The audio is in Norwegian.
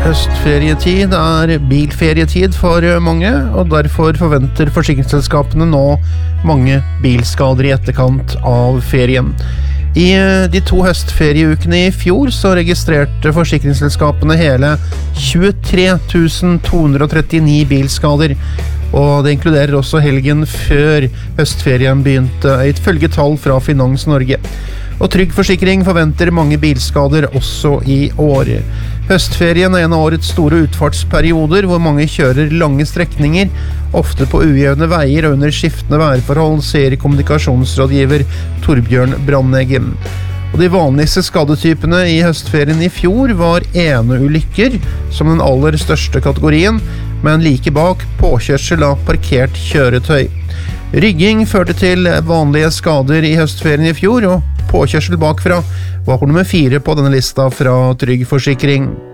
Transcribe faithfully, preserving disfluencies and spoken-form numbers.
Høstferietid er bilferietid for mange, og derfor forventer forsikringsselskapene nå mange bilskader i etterkant av ferien. I de to høstferieukene i fjor så registrerte forsikringsselskapene hele tjuetre tusen to hundre og trettini bilskader, og det inkluderer også helgen før høstferien begynte, ifølge tall fra Finans Norge. Og Trygg Forsikring forventer mange bilskader også i år. Høstferien er en av årets store utfartsperioder, hvor mange kjører lange strekninger, ofte på ujevne veier og under skiftende værforhold, sier kommunikasjonsrådgiver Torbjørn Brandeggen. Og de vanligste skadetypene i høstferien i fjor var eneulykker, som den aller største kategorien, men like bak påkjørsel av parkert kjøretøy. Rygging førte til vanlige skader i høstferien i fjor, og påkjørsel bakfra var på nummer fire på denne lista fra Trygg Forsikring.